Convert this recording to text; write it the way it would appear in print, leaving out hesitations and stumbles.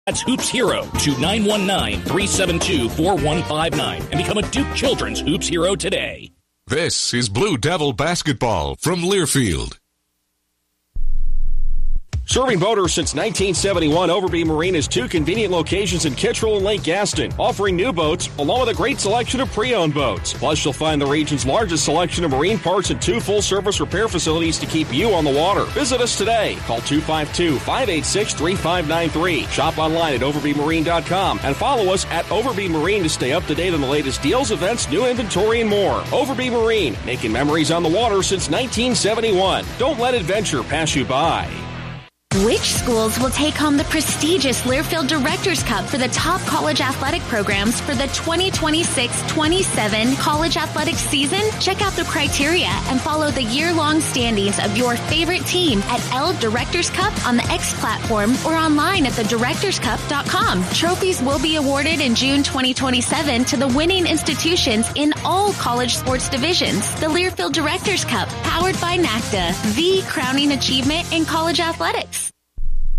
That's Hoops Hero to 919-372-4159 and become a Duke Children's Hoops Hero today. This is Blue Devil Basketball from Learfield. Serving boaters since 1971, Overby Marine has 2 convenient locations in Kittrell and Lake Gaston, offering new boats along with a great selection of pre-owned boats. Plus, you'll find the region's largest selection of marine parts and 2 full-service repair facilities to keep you on the water. Visit us today. Call 252-586-3593. Shop online at overbymarine.com and follow us at Overby Marine to stay up to date on the latest deals, events, new inventory, and more. Overby Marine, making memories on the water since 1971. Don't let adventure pass you by. Which schools will take home the prestigious Learfield Directors Cup for the top college athletic programs for the 2026-27 college athletics season? Check out the criteria and follow the year-long standings of your favorite team at L Directors Cup on the X platform or online at thedirectorscup.com. Trophies will be awarded in June 2027 to the winning institutions in all college sports divisions. The Learfield Directors Cup, powered by NACDA, the crowning achievement in college athletics.